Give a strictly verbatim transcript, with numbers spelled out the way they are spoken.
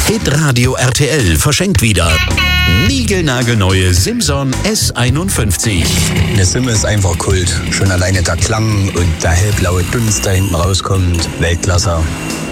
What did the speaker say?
Hitradio R T L verschenkt wieder niegelnagelneue Simson S einundfünfzig. Eine Sim ist einfach Kult. Schon alleine der Klang und der hellblaue Dunst, der hinten rauskommt. Weltklasse.